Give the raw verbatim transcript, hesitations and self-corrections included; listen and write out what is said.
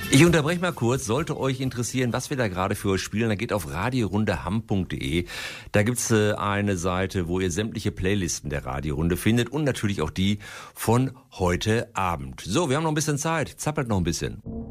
Ich unterbreche mal kurz. Sollte euch interessieren, was wir da gerade für euch spielen, dann geht auf radiorundehamm punkt de. Da gibt's äh, eine Seite, wo ihr sämtliche Playlisten der Radiorunde findet und natürlich auch die von heute Abend. So, wir haben noch ein bisschen Zeit. Zappelt noch ein bisschen.